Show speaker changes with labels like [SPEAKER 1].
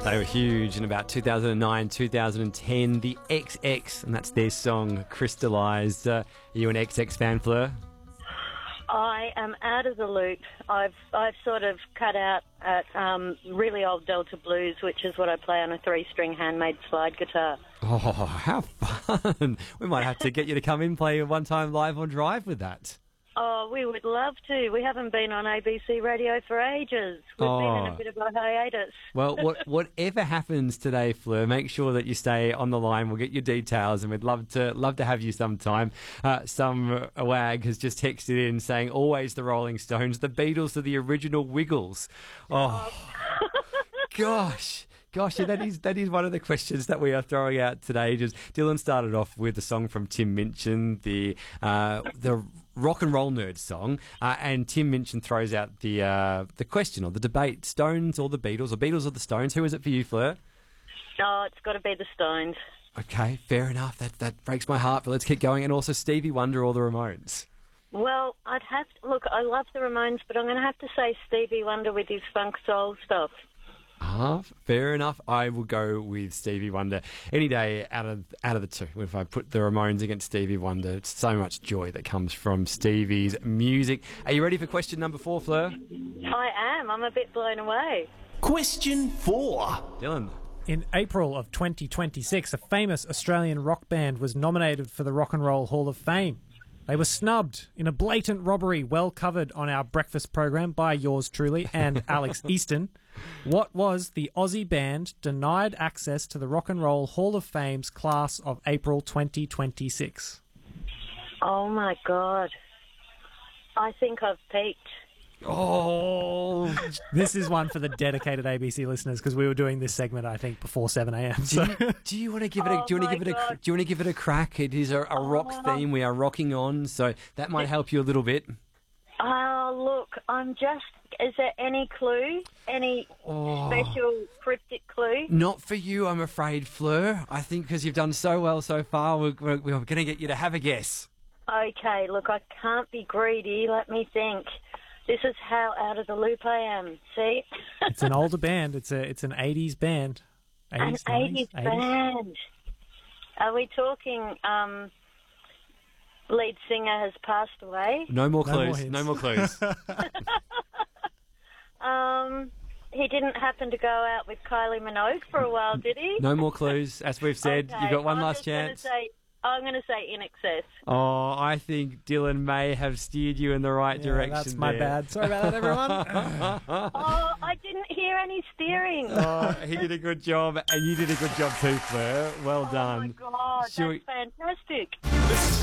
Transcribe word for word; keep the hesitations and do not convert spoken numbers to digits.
[SPEAKER 1] They were huge in about two thousand nine, two thousand ten. The X X, and that's their song, Crystallised. Uh, are you an X X fan, Fleur?
[SPEAKER 2] I am out of the loop. I've I've sort of cut out at um, really old Delta blues, which is what I play on a three-string handmade slide guitar.
[SPEAKER 1] Oh, how fun. We might have to get you to come in, play one time live on Drive with that.
[SPEAKER 2] Oh, we would love to. We haven't been on A B C Radio for ages. We've
[SPEAKER 1] Oh.
[SPEAKER 2] been in a bit of a hiatus.
[SPEAKER 1] Well, what, whatever happens today, Fleur, make sure that you stay on the line. We'll get your details, and we'd love to love to have you sometime. Uh, some wag has just texted in saying, always the Rolling Stones. The Beatles are the original Wiggles. Oh, gosh. Gosh, yeah, that is that is one of the questions that we are throwing out today. Just Dylan started off with a song from Tim Minchin, the uh, the rock and roll nerd song, uh, and Tim Minchin throws out the uh, the question or the debate: Stones or the Beatles, or Beatles or the Stones? Who is it for you, Fleur?
[SPEAKER 2] Oh, it's got to be the Stones.
[SPEAKER 1] Okay, fair enough. That that breaks my heart, but let's keep going. And also Stevie Wonder or the Ramones.
[SPEAKER 2] Well, I'd have to, look, I love the Ramones, but I'm going to have to say Stevie Wonder with his funk soul stuff.
[SPEAKER 1] Ah, fair enough. I will go with Stevie Wonder any day out of out of the two. If I put the Ramones against Stevie Wonder, it's so much joy that comes from Stevie's music. Are you ready for question number four, Fleur?
[SPEAKER 2] I am. I'm a bit blown away.
[SPEAKER 3] Question four.
[SPEAKER 1] Dylan.
[SPEAKER 4] In April of twenty twenty-six, a famous Australian rock band was nominated for the Rock and Roll Hall of Fame. They were snubbed in a blatant robbery well covered on our breakfast program by yours truly and Alex Easton. What was the Aussie band denied access to the Rock and Roll Hall of Fame's class of April twenty twenty-six?
[SPEAKER 2] Oh, my God. I think I've peaked.
[SPEAKER 1] Oh,
[SPEAKER 4] This is one for the dedicated A B C listeners because we were doing this segment, I think, before seven a.m.
[SPEAKER 1] do
[SPEAKER 4] So.
[SPEAKER 1] you, do you want to give it? A,
[SPEAKER 2] Oh
[SPEAKER 1] do you want
[SPEAKER 2] my
[SPEAKER 1] to give it a?
[SPEAKER 2] God.
[SPEAKER 1] Do you want to give it a crack? It is a, a rock
[SPEAKER 2] Oh.
[SPEAKER 1] theme. We are rocking on, so that might help you a little bit.
[SPEAKER 2] Oh, look, I'm just... Is there any clue? Any
[SPEAKER 1] Oh.
[SPEAKER 2] special cryptic clue?
[SPEAKER 1] Not for you, I'm afraid, Fleur. I think because you've done so well so far, we're, we're, we're going to get you to have a guess.
[SPEAKER 2] Okay, look, I can't be greedy. Let me think. This is how out of the loop I am. See?
[SPEAKER 4] It's an older band. It's a it's an eighties band.
[SPEAKER 2] An
[SPEAKER 4] eighties,
[SPEAKER 2] eighties
[SPEAKER 4] nineties,
[SPEAKER 2] band. Are we talking... Um, lead singer has passed away?
[SPEAKER 1] No more
[SPEAKER 4] No more
[SPEAKER 1] clues.
[SPEAKER 4] hints.
[SPEAKER 1] No more clues.
[SPEAKER 2] Um, he didn't happen to go out with Kylie Minogue for a while, did he?
[SPEAKER 1] No more clues. As we've said,
[SPEAKER 2] Okay,
[SPEAKER 1] you've got one
[SPEAKER 2] I'm
[SPEAKER 1] last
[SPEAKER 2] just gonna
[SPEAKER 1] chance.
[SPEAKER 2] Say, I'm going to say In Excess.
[SPEAKER 1] Oh, I think Dylan may have steered you in the right
[SPEAKER 4] Yeah,
[SPEAKER 1] direction.
[SPEAKER 4] that's my
[SPEAKER 1] there.
[SPEAKER 4] bad. Sorry about that, everyone.
[SPEAKER 2] Oh, I didn't hear any steering.
[SPEAKER 1] Oh, he did a good job, and you did a good job too, Fleur. Well
[SPEAKER 2] Oh, my
[SPEAKER 1] done.
[SPEAKER 2] God,
[SPEAKER 1] Shall
[SPEAKER 2] that's fantastic.
[SPEAKER 3] This is